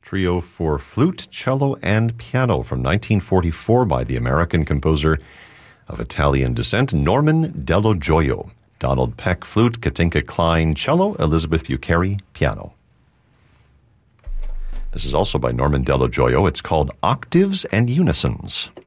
Trio for flute, cello, and piano from 1944 by the American composer of Italian descent, Norman Dello Gioio. Donald Peck, flute, Katinka Klein, cello, Elizabeth Bucari, piano. This is also by Norman Dello Gioio. It's called Octaves and Unisons.